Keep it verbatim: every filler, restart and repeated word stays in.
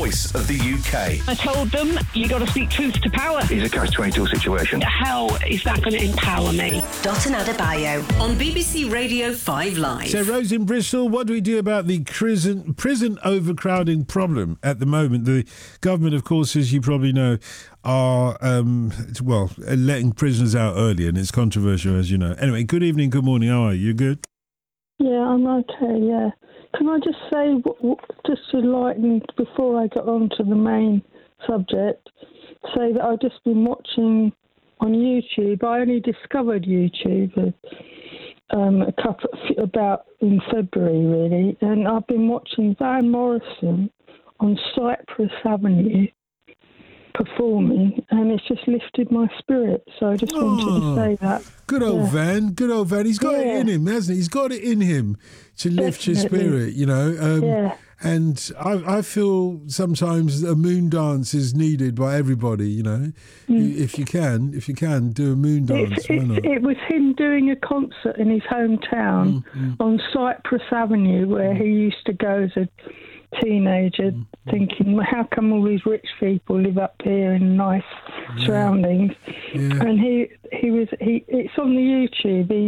voice of the U K. I told them, you got to speak truth to power. It's a catch twenty-two situation. How is that going to empower me? Dotun Adebayo on B B C Radio five Live. So, Rose in Bristol, what do we do about the prison, prison overcrowding problem at the moment? The government, of course, as you probably know, are, um, well, letting prisoners out early, and it's controversial, as you know. Anyway, good evening, good morning. How are you? You good? Yeah, I'm okay, yeah. Can I just say, w- w- just to lighten, before I get on to the main subject, say that I've just been watching on YouTube. I only discovered YouTube um, a couple about in February, really, and I've been watching Van Morrison on Cypress Avenue performing, and it's just lifted my spirit. So I just wanted Oh, to say that. Good old Yeah. Van, good old Van. He's got it Yeah. in him, hasn't he? He's got it in him to lift your Definitely. spirit, you know. Um, Yeah. And I, I feel sometimes a moon dance is needed by everybody, you know. You, if you can, if you can, do a moon dance. It's, Why it's, not? it was him doing a concert in his hometown on Cypress Avenue, where he used to go as a teenager, thinking, well, how come all these rich people live up here in nice surroundings? Yeah. And he he was he. It's on the YouTube. He